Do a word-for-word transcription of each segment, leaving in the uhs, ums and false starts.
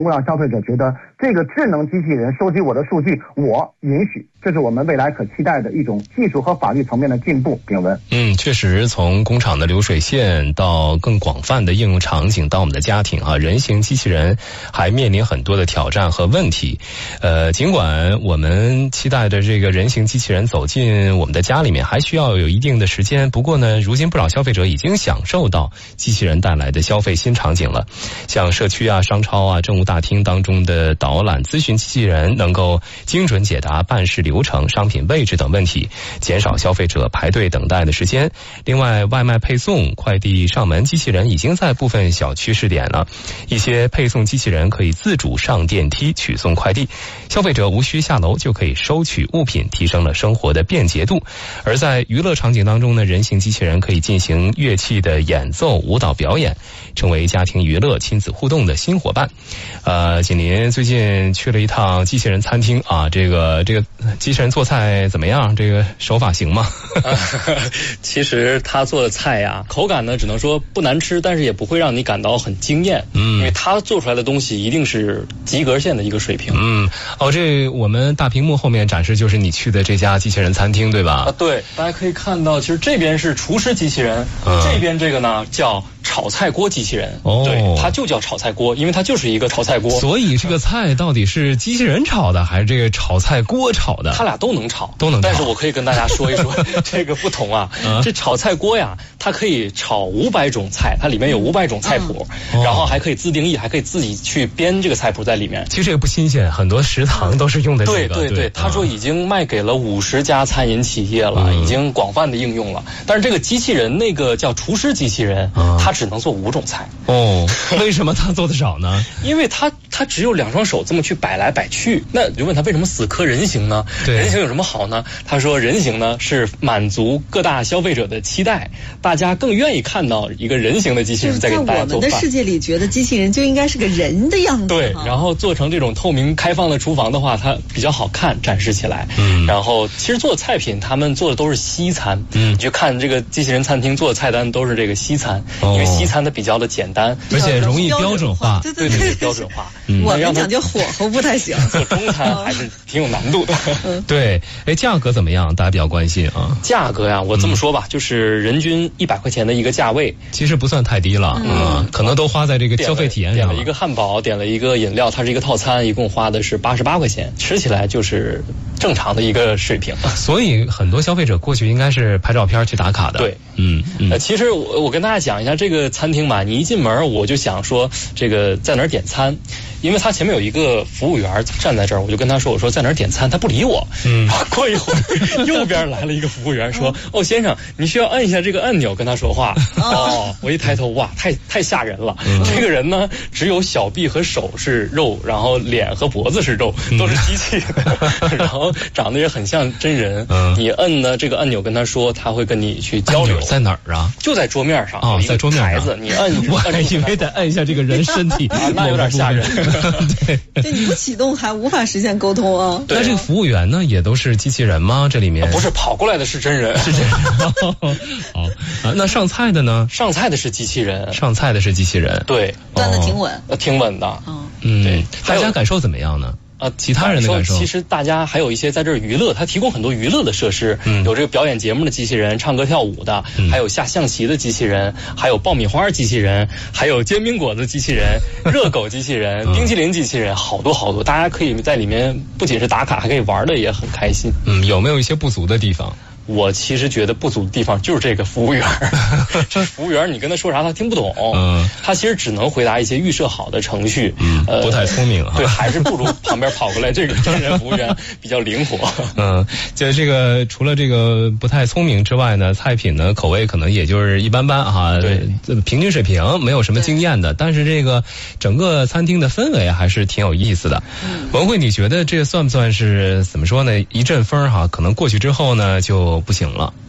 会让消费者觉得这个智能机器人收集我的数据，我允许，这是我们未来可期待的一种技术和法律层面的进步。炳文， 嗯，确实，从工厂的流水线到更广泛的应用场景，到我们的家庭啊，人形机器人还面临很多的挑战和问题。呃，尽管我们期待的这个人形机器人走进我们的家里面，还需要有一定的时间。不过呢，如今不少消费者已经享受到机器人带来的消费新场景了，像社区啊、商超啊、政务大厅当中的导览咨询机器人，能够精准解答办事流程、商品位置等问题，减少消费者排队等待的时间。另外，外卖配送、快递上门机器人已经在部分小区试点了，一些配送机器人可以自主上电梯取送快递，消费者无需下楼就可以收取物品，提升了生活的便捷度。而在娱乐场景当中呢，人形机器人可以进行乐器的演奏、舞蹈表演，成为家庭娱乐、亲子互动的新伙伴。呃，锦麟最近去了一趟机器人餐厅啊，这个这个机器人做菜怎么样？这个手法行吗？ 其实他做的菜呀，口感呢只能说不难吃，但是也不会让你感到很惊艳。嗯，因为他做出来的东西一定是及格线的一个水平。 嗯，哦，这我们大屏幕后面展示就是你去的这家机器人餐厅，对吧？ 啊，对，大家可以看到，其实这边是厨师机器人，嗯、这边这个呢叫炒菜锅机器人。哦，对，它就叫炒菜锅，因为它就是一个炒菜锅。 所以这个菜到底是机器人炒的，还是这个炒菜锅炒的？ 它俩都能炒， 都能炒。 但是我可以跟大家说一说这个不同啊。嗯、这炒菜锅呀，它可以炒五百种菜，它里面有五百种菜谱，嗯、然后还可以自定义，还可以自己去编这个菜谱在里面。 其实这个不新鲜，很多食堂都是用的这个。 对对对，他说已经卖给了五十家餐饮企业了，嗯、已经广泛的应用了。但是这个机器人，那个叫厨师机器人，嗯、它只能做五种菜。 哦，为什么他做的少呢？ 因为他他只有两双手这么去摆来摆去。那你就问他为什么死磕人形呢？对，人形有什么好呢？他说人形呢是满足各大消费者的期待，大家更愿意看到一个人形的机器人在给大家做饭。 在我们的世界里，觉得机器人就应该是个人的样子。 对，然后做成这种透明开放的厨房的话，它比较好看，展示起来。嗯，然后其实做的菜品，他们做的都是西餐。嗯，你就看这个机器人餐厅做的菜单都是这个西餐，哦、因为西餐它比较的简单， 而且容易标准化。 对对对，对标准化。 嗯、我们讲究火候不太行， 做中餐还是挺有难度的。 嗯、 对，哎，价格怎么样？大家比较关心啊。 价格呀，我这么说吧，嗯、就是人均一百块钱的一个价位， 其实不算太低了。嗯，嗯可能都花在这个消费体验上了。 点了一个汉堡，点了一个饮料，它是一个套餐，一共花的是八十八块钱，吃起来就是正常的一个水平。 所以很多消费者过去应该是拍照片去打卡的。 对， 嗯，嗯呃，其实我我跟大家讲一下这个餐厅吧，你一进门我就想说这个在哪儿点餐。因为他前面有一个服务员站在这儿，我就跟他说：“我说在哪儿点餐？”他不理我。嗯，然后过一会儿，右边来了一个服务员说：“哦，先生，你需要按一下这个按钮跟他说话。”哦，我一抬头，哇，太太吓人了。嗯、这个人呢，只有小臂和手是肉，然后脸和脖子是肉，都是机器的，嗯、然后长得也很像真人。嗯，你摁呢这个按钮跟他说，他会跟你去交流。 在哪儿啊？ 就在桌面上。 哦，在桌面上。 台子，你摁， 我还以为得按一下这个人身体， 那有点吓人。 对， 对，你不启动还无法实现沟通啊。 那这个服务员呢，也都是机器人吗？这里面、 啊、不是跑过来的是真人， 是真人。好啊，那上菜的呢？ 上菜的是机器人， 上菜的是机器人。 对， 端的挺稳， 呃、哦，挺稳的。 嗯嗯，对，大家感受怎么样呢？ 呃， 其他人的感受， 其实大家还有一些在这儿娱乐，它提供很多娱乐的设施，嗯、有这个表演节目的机器人，唱歌跳舞的，嗯、还有下象棋的机器人，还有爆米花机器人，还有煎饼果子机器人，热狗机器人，嗯、冰淇淋机器人，好多好多，大家可以在里面不仅是打卡，还可以玩的也很开心。 嗯，有没有一些不足的地方？ 我其实觉得不足的地方就是这个服务员，这服务员你跟他说啥他听不懂，嗯，他其实只能回答一些预设好的程序， 嗯，呃、不太聪明啊。 对，还是不如旁边跑过来这个真人服务员比较灵活。 嗯，就这个除了这个不太聪明之外呢，菜品呢口味可能也就是一般般哈，对，平均水平，没有什么惊艳的。但是这个整个餐厅的氛围还是挺有意思的。嗯、文慧，你觉得这算不算是怎么说呢？一阵风哈，可能过去之后呢就不行了。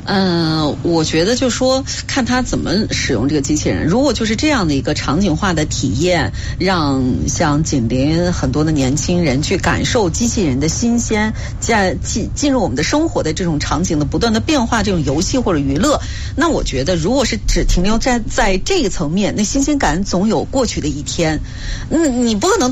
嗯、呃，我觉得就说看他怎么使用这个机器人。如果就是这样的一个场景化的体验，让像紧邻很多的年轻人去感受机器人的新鲜，在进进入我们的生活的这种场景的不断的变化，这种游戏或者娱乐，那我觉得如果是只停留在在这个层面，那新鲜感总有过去的一天。嗯，你不可能